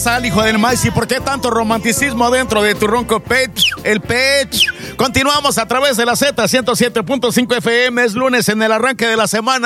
pasa, hijo del maíz? ¿Y por qué tanto romanticismo dentro de tu ronco pech? El pech. Continuamos a través de la Z 107.5 FM. Es lunes en el arranque de la semana.